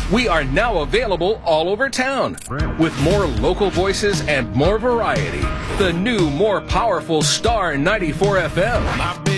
We are now available all over town with more local voices and more variety. The new, more powerful Star 94 FM.